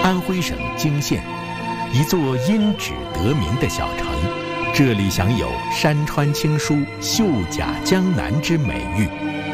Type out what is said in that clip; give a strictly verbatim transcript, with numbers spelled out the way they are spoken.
安徽省泾县，一座因纸得名的小城，这里享有山川青疏、秀甲江南之美誉。